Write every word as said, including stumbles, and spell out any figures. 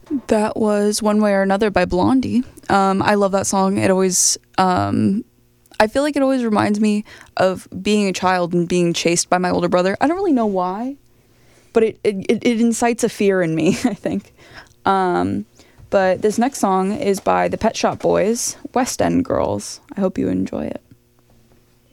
That was One Way or Another by Blondie. Um, I love that song. It always, um, I feel like it always reminds me of being a child and being chased by my older brother. I don't really know why, but it, it, it incites a fear in me, I think. Um, but this next song is by the Pet Shop Boys, West End Girls. I hope you enjoy it.